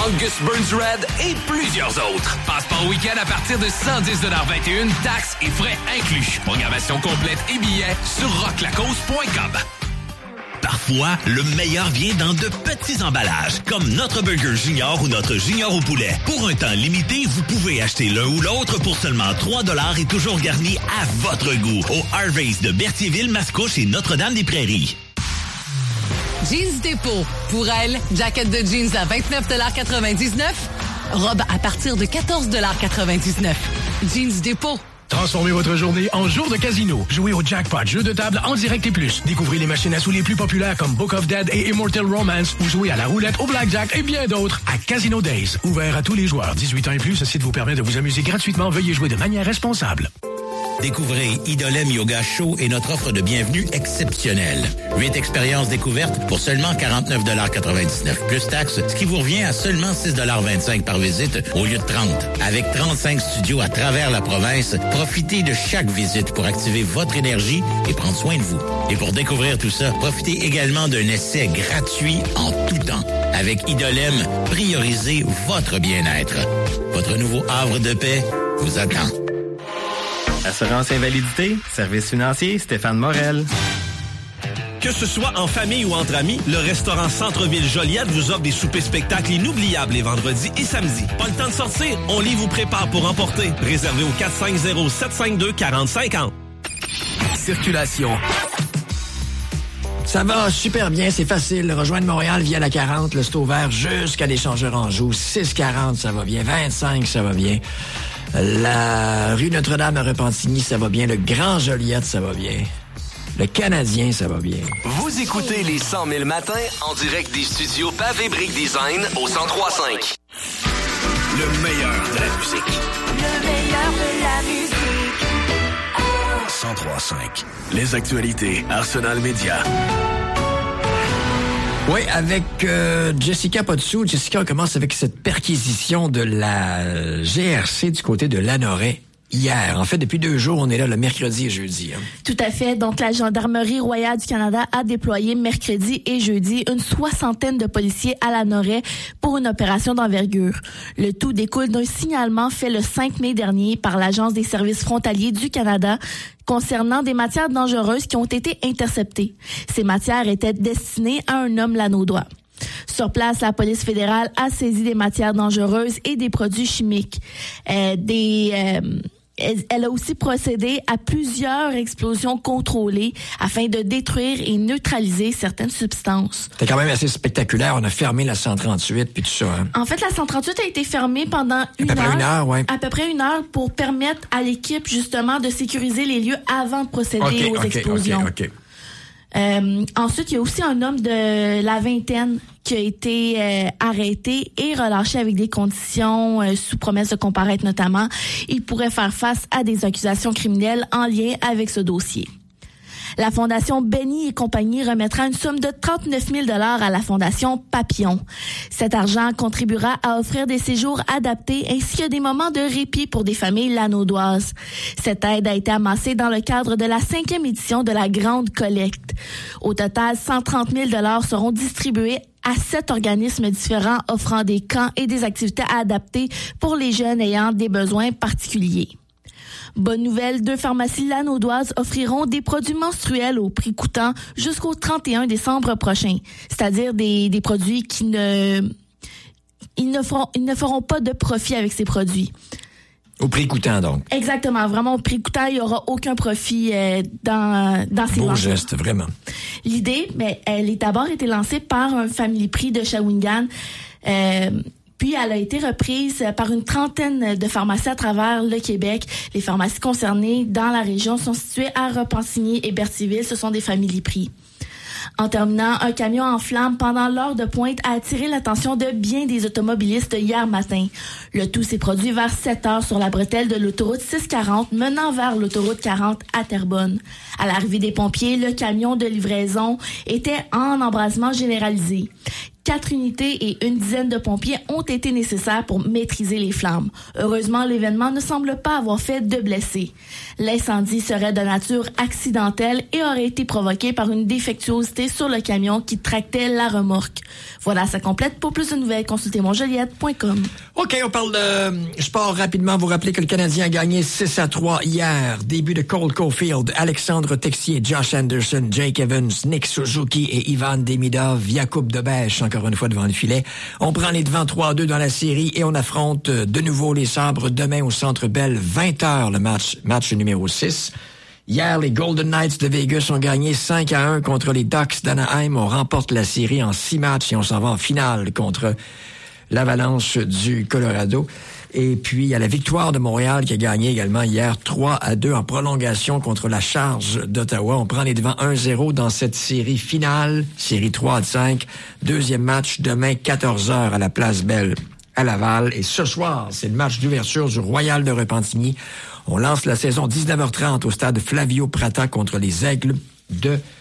Angus Burns Red et plusieurs autres. Passeport week-end à partir de 110,21 $, taxes et frais inclus. Programmation complète et billets sur rocklacause.com. Parfois, le meilleur vient dans de petits emballages, comme notre Burger Junior ou notre Junior au poulet. Pour un temps limité, vous pouvez acheter l'un ou l'autre pour seulement 3 $ et toujours garni à votre goût au Harvey's de Berthierville, Mascouche et Notre-Dame-des-Prairies. Jeans Dépôt. Pour elle, jaquette de jeans à 29,99 $, robe à partir de 14,99 $. Jeans Dépôt. Transformez votre journée en jour de casino. Jouez au jackpot, jeux de table en direct et plus. Découvrez les machines à sous les plus populaires comme Book of Dead et Immortal Romance ou jouez à la roulette, au blackjack et bien d'autres à Casino Days. Ouvert à tous les joueurs. 18 ans et plus, ce site vous permet de vous amuser gratuitement. Veuillez jouer de manière responsable. Découvrez Idolem Yoga Show et notre offre de bienvenue exceptionnelle. 8 expériences découvertes pour seulement 49,99 $ plus taxes, ce qui vous revient à seulement 6,25 $ par visite au lieu de 30. Avec 35 studios à travers la province, profitez de chaque visite pour activer votre énergie et prendre soin de vous. Et pour découvrir tout ça, profitez également d'un essai gratuit en tout temps. Avec Idolem, priorisez votre bien-être. Votre nouveau havre de paix vous attend. Assurance Invalidité, Service financier, Stéphane Morel. Que ce soit en famille ou entre amis, le restaurant Centre-Ville Joliette vous offre des soupers spectacles inoubliables les vendredis et samedis. Pas le temps de sortir? On vous prépare pour emporter. Réservé au 450-752-4050. Circulation. Ça va super bien, c'est facile. Rejoindre Montréal via la 40, le c'est ouvert jusqu'à l'Échangeur-Anjou. 640, ça va bien. 25, ça va bien. La rue Notre-Dame à Repentigny, ça va bien. Le Grand Joliette, ça va bien. Le Canadien, ça va bien. Vous écoutez les 100 000 matins en direct des studios Pavé Brick Design au 103.5. Le meilleur de la musique. Le meilleur de la musique. 103.5. Les actualités Arsenal Média. Oui, avec Jessica Potsou. Jessica, on commence avec cette perquisition de la GRC du côté de Lanoret. Hier. En fait, depuis 2 jours, on est là le mercredi et jeudi. Hein. Tout à fait. Donc, la Gendarmerie royale du Canada a déployé mercredi et jeudi une 60aine de policiers à Lanoret pour une opération d'envergure. Le tout découle d'un signalement fait le 5 mai dernier par l'Agence des services frontaliers du Canada concernant des matières dangereuses qui ont été interceptées. Ces matières étaient destinées à un homme lanaudois. Sur place, la police fédérale a saisi des matières dangereuses et des produits chimiques. Elle a aussi procédé à plusieurs explosions contrôlées afin de détruire et neutraliser certaines substances. C'est quand même assez spectaculaire. On a fermé la 138 puis tout ça. Hein. En fait, la 138 a été fermée pendant à peu près une heure, ouais. À peu près 1 heure pour permettre à l'équipe justement de sécuriser les lieux avant de procéder aux explosions. OK. Ensuite, il y a aussi un homme de la vingtaine qui a été arrêté et relâché avec des conditions sous promesse de comparaître notamment. Il pourrait faire face à des accusations criminelles en lien avec ce dossier. La Fondation Benny et compagnie remettra une somme de 39 000 $ à la Fondation Papillon. Cet argent contribuera à offrir des séjours adaptés ainsi que des moments de répit pour des familles lanaudoises. Cette aide a été amassée dans le cadre de la 5e édition de la Grande Collecte. Au total, 130 000 $ seront distribués à 7 organismes différents offrant des camps et des activités adaptées pour les jeunes ayant des besoins particuliers. Bonne nouvelle, 2 pharmacies lanaudoises offriront des produits menstruels au prix coûtant jusqu'au 31 décembre prochain. C'est-à-dire des produits qui ne feront pas de profit avec ces produits. Au prix coûtant, donc. Exactement. Vraiment, au prix coûtant, il n'y aura aucun profit dans ces ventes. Beau geste, vraiment. L'idée, elle a d'abord été lancée par un Family Prix de Shawinigan. Puis, elle a été reprise par une 30aine de pharmacies à travers le Québec. Les pharmacies concernées dans la région sont situées à Repentigny et Berthierville. Ce sont des Family Prix. En terminant, un camion en flammes pendant l'heure de pointe a attiré l'attention de bien des automobilistes hier matin. Le tout s'est produit vers 7 heures sur la bretelle de l'autoroute 640 menant vers l'autoroute 40 à Terrebonne. À l'arrivée des pompiers, le camion de livraison était en embrasement généralisé. 4 unités et une dizaine de pompiers ont été nécessaires pour maîtriser les flammes. Heureusement, l'événement ne semble pas avoir fait de blessés. L'incendie serait de nature accidentelle et aurait été provoqué par une défectuosité sur le camion qui tractait la remorque. Voilà, ça complète. Pour plus de nouvelles, consultez monjoliette.com. OK, on parle de sport rapidement. Vous rappelez que le Canadien a gagné 6-3 hier. Début de Cole Caulfield, Alexandre Texier, Josh Anderson, Jake Evans, Nick Suzuki et Ivan Demidov, Jakub Dobèche, encore une fois devant le filet. On prend les devants 3-2 dans la série et on affronte de nouveau les Sabres demain au Centre Bell, 20h le match numéro 6. Hier, les Golden Knights de Vegas ont gagné 5-1 contre les Ducks d'Anaheim. On remporte la série en 6 matchs et on s'en va en finale contre l'Avalanche du Colorado. Et puis, il y a la victoire de Montréal qui a gagné également hier 3-2 en prolongation contre la Charge d'Ottawa. On prend les devants 1-0 dans cette série finale, série 3-5. Deuxième match demain, 14h à la Place Belle à Laval. Et ce soir, c'est le match d'ouverture du Royal de Repentigny. On lance la saison 19h30 au stade Flavio Prata contre les Aigles de